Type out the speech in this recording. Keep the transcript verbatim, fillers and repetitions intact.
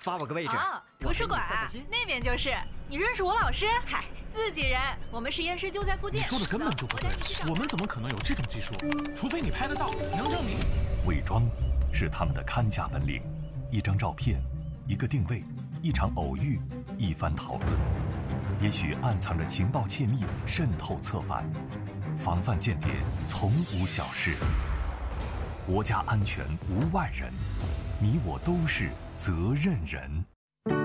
发我个位置。 哦，图书馆啊，那边就是。你认识我老师？嗨，自己人，我们实验室就在附近。 你说的根本就不对，我们怎么可能有这种技术？除非你拍得到，能证明。 伪装是他们的看家本领，一张照片，一个定位，一场偶遇，一番讨论，也许暗藏着情报窃密，渗透策反。防范间谍从无小事，国家安全无外人，你我都是责任人。